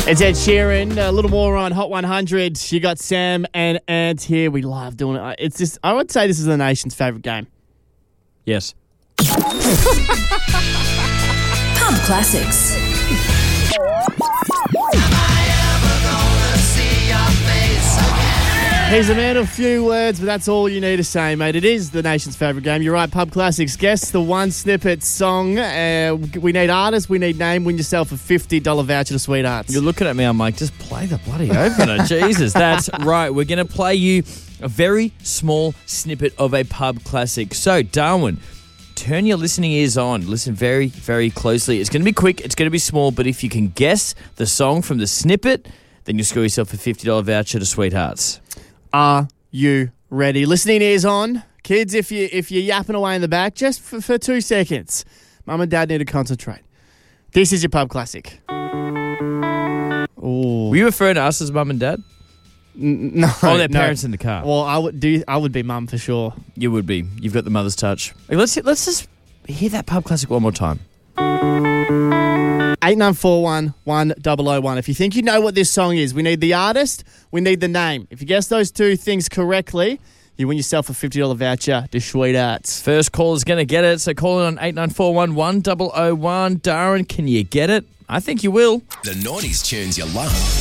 It's Ed Sheeran. A little more on Hot 100. You got Sam and Ant here. We love doing it. It's just, I would say this is the nation's favourite game. Yes. Pub Classics. He's a man of few words, but that's all you need to say, mate. It is the nation's favourite game. You're right, Pub Classics. Guess the one snippet song. We need artist, we need name. Win yourself a $50 voucher to Sweethearts. You're looking at me, I'm like, just play the bloody opener. Jesus, that's right. We're going to play you a very small snippet of a pub classic. So, Darwin, turn your listening ears on. Listen very, very closely. It's going to be quick. It's going to be small. But if you can guess the song from the snippet, then you'll score yourself a $50 voucher to Sweethearts. Are you ready? Listening ears on. Kids, if you're yapping away in the back, just for 2 seconds. Mum and Dad need to concentrate. This is your pub classic. Ooh. Were you referring to us as Mum and Dad? No. Oh, their parents in the car. Well, I would be Mum for sure. You would be. You've got the mother's touch. Let's just hear that pub classic one more time. 8941 1001. If you think you know what this song is, we need the artist, we need the name. If you guess those two things correctly, you win yourself a $50 voucher to Sweethearts. First caller's going to get it, so call in on 8941 1001. Darren, can you get it? I think you will. The 90s tunes you love.